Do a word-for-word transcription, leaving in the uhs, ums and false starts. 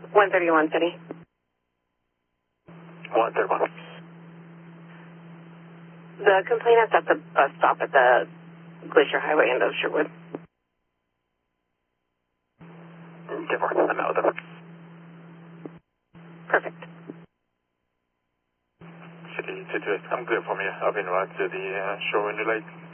one thirty-one City. one thirty-one. The complainant's at the bus stop at the Glacier Highway end of Sherwood. ten four, I'm out with them. Perfect. City two two eight, I'm good from here. I've been right to the uh, show in the lake.